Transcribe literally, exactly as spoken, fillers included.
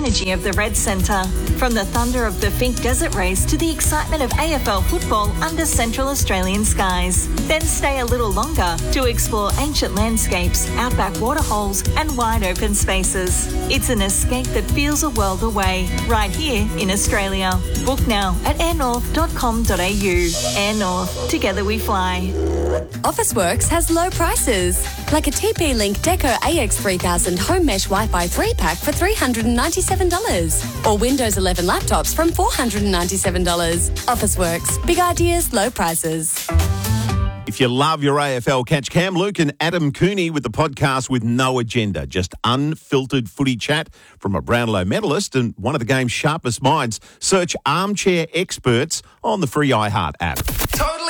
energy of the Red Centre. From the thunder of the Finke Desert Race to the excitement of A F L football under Central Australian skies. Then stay a little longer to explore ancient landscapes, outback waterholes and wide open spaces. It's an escape that feels a world away, right here in Australia. Book now at air north dot com dot a u. Air North, together we fly. Officeworks has low prices, like a T P-Link Deco A X three thousand Home Mesh Wi-Fi three pack for three hundred ninety-seven dollars, or Windows eleven laptops from four hundred ninety-seven dollars. Officeworks, big ideas, low prices. If you love your A F L, catch Cam Luke and Adam Cooney with the podcast with no agenda, just unfiltered footy chat from a Brownlow medalist and one of the game's sharpest minds. Search Armchair Experts on the free iHeart app.